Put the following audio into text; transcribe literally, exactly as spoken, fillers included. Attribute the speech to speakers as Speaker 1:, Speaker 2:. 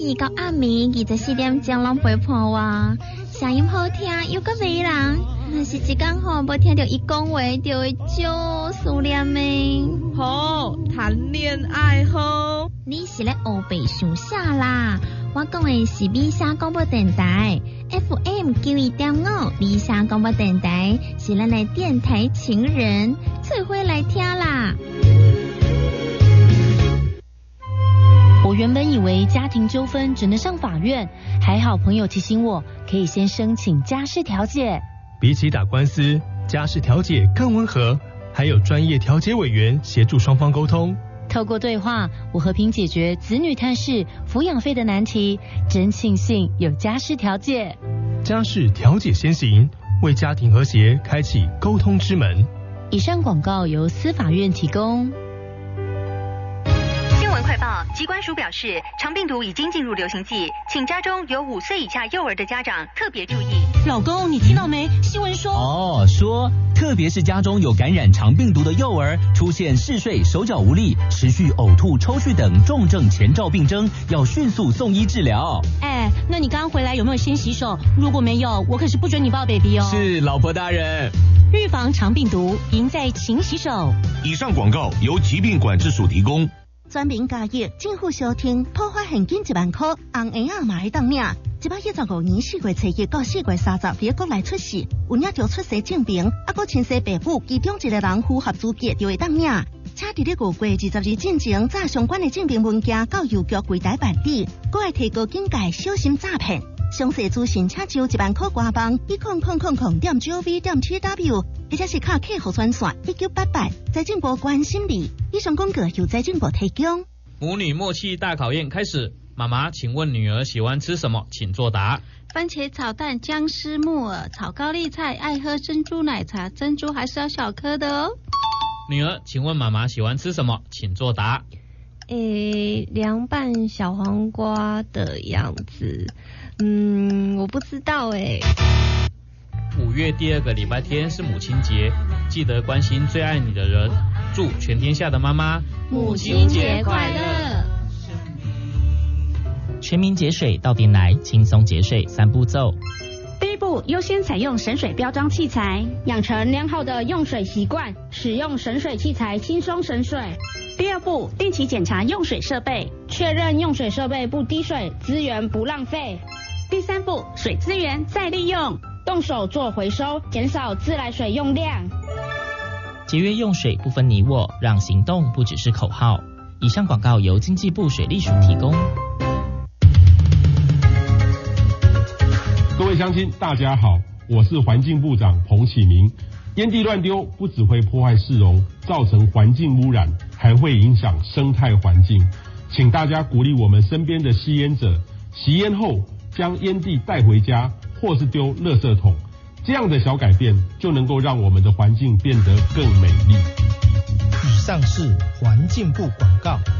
Speaker 1: 时到暗暝二十四点钟拢陪伴我，声音好听又个迷人，若是一天吼无听到伊讲话，就会足思念的。
Speaker 2: 好，谈恋爱好。
Speaker 1: 你是咧黑白想啥啦？我讲的是美声广播电台 F M 九一点五，美声广播电台是咱的电台情人，最会来听啦。
Speaker 3: 我原本以为家庭纠纷只能上法院，还好朋友提醒我，可以先申请家事调解。
Speaker 4: 比起打官司，家事调解更温和，还有专业调解委员协助双方沟通。
Speaker 3: 透过对话，我和平解决子女探视、抚养费的难题，真庆幸有家事调解。
Speaker 4: 家事调解先行，为家庭和谐开启沟通之门。
Speaker 3: 以上广告由司法院提供。
Speaker 5: 快报，疾管署表示，肠病毒已经进入流行季，请家中有五岁以下幼儿的家长特别注意。
Speaker 6: 老公，你听到没？新闻说
Speaker 7: 哦，说特别是家中有感染肠病毒的幼儿，出现嗜睡、手脚无力、持续呕吐、抽搐等重症前兆病征，要迅速送医治疗。
Speaker 6: 哎，那你刚刚回来有没有先洗手？如果没有，我可是不准你抱 baby 哦。
Speaker 7: 是，老婆大人。
Speaker 6: 预防肠病毒，赢在勤洗手。
Speaker 8: 以上广告由疾病管制署提供。
Speaker 9: 全民加益，政府小厅破发现金一万块，红婴仔嘛会当领。一百一十五年四月初一到四月三十，伫国内出世，有领着出生证明，啊，搁亲生爸母其中一个人符合资格就会当领。请伫咧五月二十日进前，载相关的证明文件到邮局柜台办理，搁会提高警戒，小心诈骗。详细资讯请就一万块官方一空空空空点 gov 点 tw， 或者是卡客户专线一九八八，财政部关心你。以上广告由财政部提供。
Speaker 10: 母女默契大考验开始，妈妈，请问女儿喜欢吃什么？请作答。
Speaker 11: 番茄炒蛋、姜丝木耳、炒高丽菜，爱喝珍珠奶茶，珍珠还是要小颗的哦。
Speaker 10: 女儿，请问妈妈喜欢吃什么？请作答。
Speaker 11: 诶，凉拌小黄瓜的样子，嗯，我不知道诶。
Speaker 10: 五月第二个礼拜天是母亲节，记得关心最爱你的人。祝全天下的妈妈
Speaker 11: 母亲节快乐！
Speaker 12: 全民节水到店来，轻松节水三步骤。
Speaker 13: 第一步，优先采用省水标章器材，养成良好的用水习惯，使用省水器材轻松省水。第二步，定期检查用水设备，确认用水设备不滴水，资源不浪费。第三步，水资源再利用，动手做回收，减少自来水用量。
Speaker 12: 节约用水不分你我，让行动不只是口号。以上广告由经济部水利署提供。
Speaker 14: 各位乡亲，大家好，我是环境部长彭启明。烟蒂乱丢不只会破坏市容，造成环境污染，还会影响生态环境。请大家鼓励我们身边的吸烟者，吸烟后将烟蒂带回家，或是丢垃圾桶。这样的小改变就能够让我们的环境变得更美丽。
Speaker 15: 以上是环境部广告。